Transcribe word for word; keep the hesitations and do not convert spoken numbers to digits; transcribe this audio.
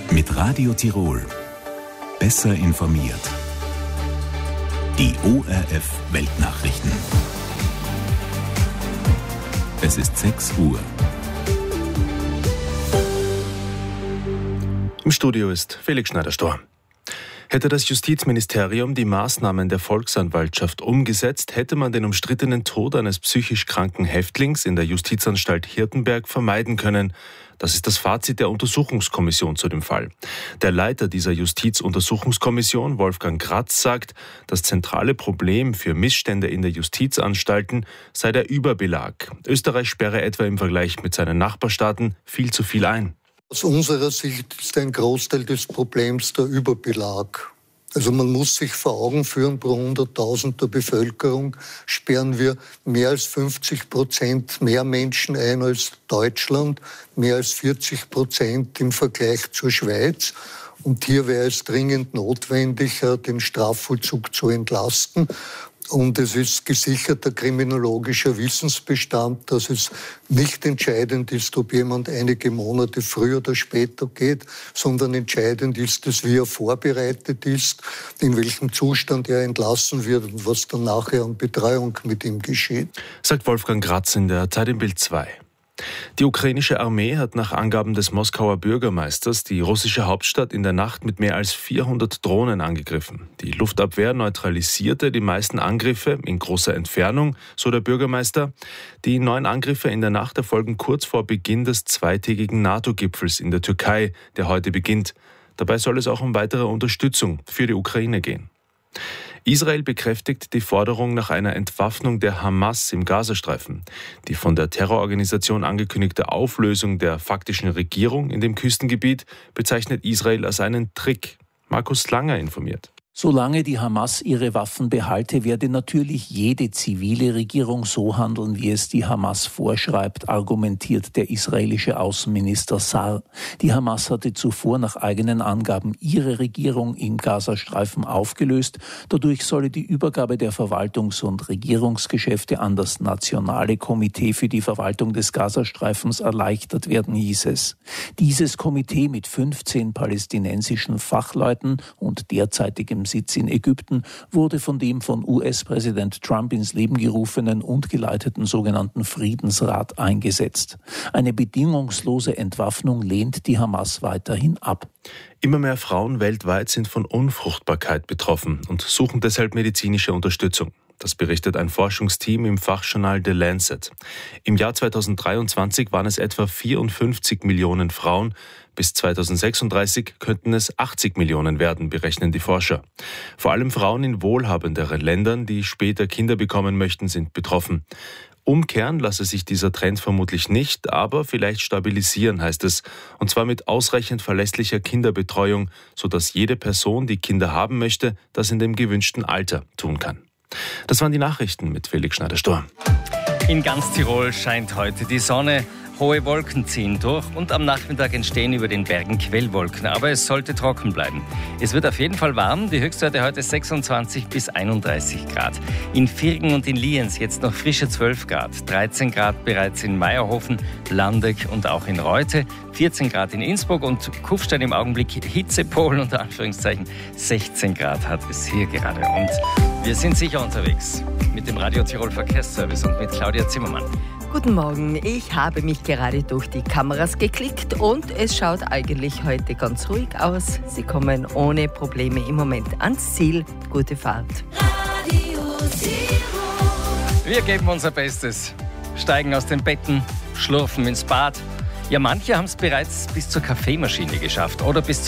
Mit Radio Tirol. Besser informiert. Die O R F Weltnachrichten. Es ist sechs Uhr. Im Studio ist Felix Schneider-Stor. Hätte das Justizministerium die Maßnahmen der Volksanwaltschaft umgesetzt, hätte man den umstrittenen Tod eines psychisch kranken Häftlings in der Justizanstalt Hirtenberg vermeiden können. Das ist das Fazit der Untersuchungskommission zu dem Fall. Der Leiter dieser Justizuntersuchungskommission, Wolfgang Gratz, sagt, das zentrale Problem für Missstände in der Justizanstalten sei der Überbelag. Österreich sperre etwa im Vergleich mit seinen Nachbarstaaten viel zu viel ein. Aus unserer Sicht ist ein Großteil des Problems der Überbelag. Also man muss sich vor Augen führen, pro hunderttausend der Bevölkerung sperren wir mehr als fünfzig Prozent mehr Menschen ein als Deutschland, mehr als vierzig Prozent im Vergleich zur Schweiz. Und hier wäre es dringend notwendig, den Strafvollzug zu entlasten. Und es ist gesicherter kriminologischer Wissensbestand, dass es nicht entscheidend ist, ob jemand einige Monate früher oder später geht, sondern entscheidend ist es, wie er vorbereitet ist, in welchem Zustand er entlassen wird und was dann nachher an Betreuung mit ihm geschieht. Sagt Wolfgang Gratz in der Zeit im Bild zwei. Die ukrainische Armee hat nach Angaben des Moskauer Bürgermeisters die russische Hauptstadt in der Nacht mit mehr als vierhundert Drohnen angegriffen. Die Luftabwehr neutralisierte die meisten Angriffe in großer Entfernung, so der Bürgermeister. Die neuen Angriffe in der Nacht erfolgen kurz vor Beginn des zweitägigen NATO-Gipfels in der Türkei, der heute beginnt. Dabei soll es auch um weitere Unterstützung für die Ukraine gehen. Israel bekräftigt die Forderung nach einer Entwaffnung der Hamas im Gazastreifen. Die von der Terrororganisation angekündigte Auflösung der faktischen Regierung in dem Küstengebiet bezeichnet Israel als einen Trick. Markus Langer informiert. Solange die Hamas ihre Waffen behalte, werde natürlich jede zivile Regierung so handeln, wie es die Hamas vorschreibt, argumentiert der israelische Außenminister Sar. Die Hamas hatte zuvor nach eigenen Angaben ihre Regierung im Gazastreifen aufgelöst. Dadurch solle die Übergabe der Verwaltungs- und Regierungsgeschäfte an das Nationale Komitee für die Verwaltung des Gazastreifens erleichtert werden, hieß es. Dieses Komitee mit fünfzehn palästinensischen Fachleuten und derzeitigem Sitz in Ägypten wurde von dem von U S-Präsident Trump ins Leben gerufenen und geleiteten sogenannten Friedensrat eingesetzt. Eine bedingungslose Entwaffnung lehnt die Hamas weiterhin ab. Immer mehr Frauen weltweit sind von Unfruchtbarkeit betroffen und suchen deshalb medizinische Unterstützung. Das berichtet ein Forschungsteam im Fachjournal The Lancet. Im Jahr zweitausenddreiundzwanzig waren es etwa vierundfünfzig Millionen Frauen. Bis zweitausendsechsunddreißig könnten es achtzig Millionen werden, berechnen die Forscher. Vor allem Frauen in wohlhabenderen Ländern, die später Kinder bekommen möchten, sind betroffen. Umkehren lasse sich dieser Trend vermutlich nicht, aber vielleicht stabilisieren, heißt es. Und zwar mit ausreichend verlässlicher Kinderbetreuung, sodass jede Person, die Kinder haben möchte, das in dem gewünschten Alter tun kann. Das waren die Nachrichten mit Felix Schneider-Stor. In ganz Tirol scheint heute die Sonne. Hohe Wolken ziehen durch und am Nachmittag entstehen über den Bergen Quellwolken, aber es sollte trocken bleiben. Es wird auf jeden Fall warm, die Höchstwerte heute sechsundzwanzig bis einunddreißig Grad. In Virgen und in Lienz jetzt noch frische zwölf Grad, dreizehn Grad bereits in Meierhofen, Landeck und auch in Reute, vierzehn Grad in Innsbruck und Kufstein im Augenblick Hitzepol unter Anführungszeichen, sechzehn Grad hat es hier gerade. Und wir sind sicher unterwegs mit dem Radio Tirol Verkehrsservice und mit Claudia Zimmermann. Guten Morgen, ich habe mich gerade durch die Kameras geklickt und es schaut eigentlich heute ganz ruhig aus. Sie kommen ohne Probleme im Moment ans Ziel. Gute Fahrt. Radio Tirol. Wir geben unser Bestes, steigen aus den Betten, schlurfen ins Bad. Ja, manche haben es bereits bis zur Kaffeemaschine geschafft oder bis